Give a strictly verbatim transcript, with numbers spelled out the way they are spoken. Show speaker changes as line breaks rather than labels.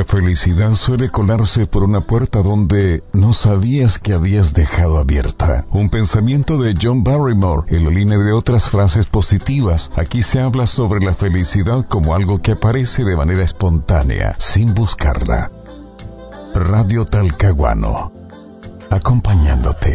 la felicidad suele colarse por una puerta donde no sabías que habías dejado abierta. Un pensamiento de John Barrymore en la línea de otras frases positivas. Aquí se habla sobre la felicidad como algo que aparece de manera espontánea, sin buscarla. Radio Talcahuano, acompañándote.